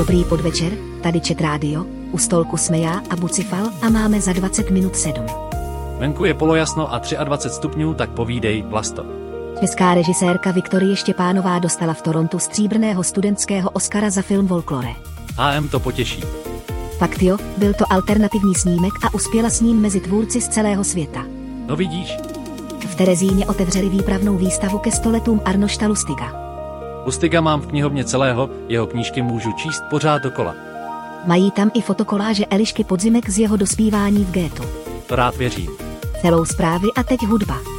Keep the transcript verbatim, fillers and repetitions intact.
Dobrý podvečer, tady Čet rádio, u stolku jsme já a Bucifal a máme za dvacet minut sedm. Venku je polojasno a dvacet tři stupňů, tak povídej, Vlasto. Česká režisérka Viktorie Štěpánová dostala v Torontu stříbrného studentského Oscara za film Folklore. H M to potěší. Fakt jo, byl to alternativní snímek a uspěla s ním mezi tvůrci z celého světa. No vidíš. V Terezíně otevřeli výpravnou výstavu ke stoletům Arnošta Lustiga. Lustiga mám v knihovně celého, jeho knížky můžu číst pořád dokola. Mají tam i fotokoláže Elišky Podzimek z jeho dospívání v gétu. To rád věřím. Celou zprávy a teď hudba.